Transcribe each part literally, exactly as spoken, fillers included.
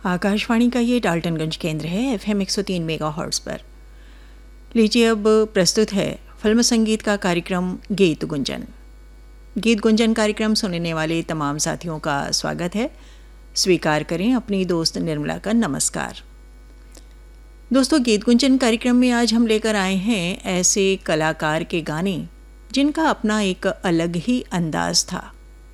आकाशवाणी का ये डाल्टनगंज केंद्र है एफ एम एक सौ तीन मेगा हर्ट्ज़ पर। लीजिए अब प्रस्तुत है फिल्म संगीत का कार्यक्रम गीत गुंजन। गीत गुंजन कार्यक्रम सुनने वाले तमाम साथियों का स्वागत है। स्वीकार करें अपनी दोस्त निर्मला का नमस्कार। दोस्तों, गीत गुंजन कार्यक्रम में आज हम लेकर आए हैं ऐसे कलाकार के गाने जिनका अपना एक अलग ही अंदाज था।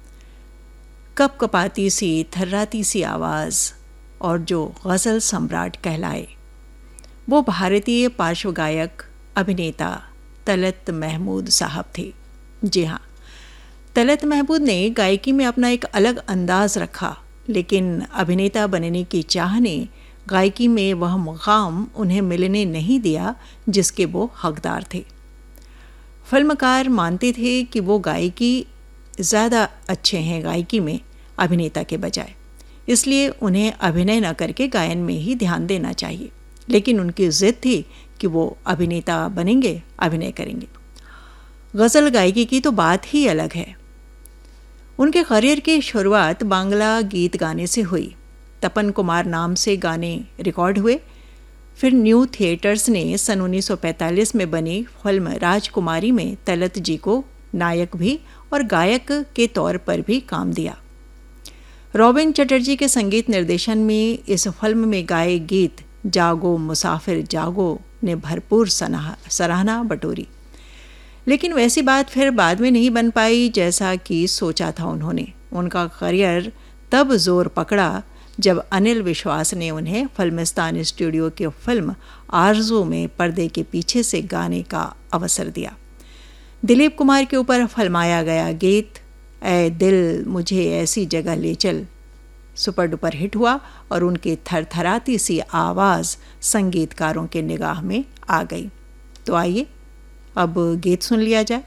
कपकपाती सी थर्राती सी आवाज़ और जो गज़ल सम्राट कहलाए, वो भारतीय पार्श्व गायक अभिनेता तलत महमूद साहब थे। जी हाँ, तलत महमूद ने गायकी में अपना एक अलग अंदाज रखा, लेकिन अभिनेता बनने की चाह ने गायकी में वह मुकाम उन्हें मिलने नहीं दिया जिसके वो हकदार थे। फिल्मकार मानते थे कि वो गायकी ज़्यादा अच्छे हैं गायकी में अभिनेता के बजाय, इसलिए उन्हें अभिनय न करके गायन में ही ध्यान देना चाहिए। लेकिन उनकी ज़िद थी कि वो अभिनेता बनेंगे, अभिनय करेंगे। गज़ल गायकी की तो बात ही अलग है। उनके करियर की शुरुआत बांग्ला गीत गाने से हुई। तपन कुमार नाम से गाने रिकॉर्ड हुए। फिर न्यू थिएटर्स ने सन उन्नीस सौ पैंतालीस में बनी फिल्म राजकुमारी में तलत जी को नायक भी और गायक के तौर पर भी काम दिया। रॉबिन चटर्जी के संगीत निर्देशन में इस फिल्म में गाए गीत जागो मुसाफिर जागो ने भरपूर सराहना बटोरी। लेकिन वैसी बात फिर बाद में नहीं बन पाई जैसा कि सोचा था उन्होंने। उनका करियर तब जोर पकड़ा जब अनिल विश्वास ने उन्हें फिल्मिस्तान स्टूडियो की फिल्म आरज़ू में पर्दे के पीछे से गाने का अवसर दिया। दिलीप कुमार के ऊपर फिल्माया गया गीत ऐ दिल मुझे ऐसी जगह ले चल सुपर डुपर हिट हुआ और उनकी थरथराती सी आवाज़ संगीतकारों के निगाह में आ गई। तो आइए अब गीत सुन लिया जाए।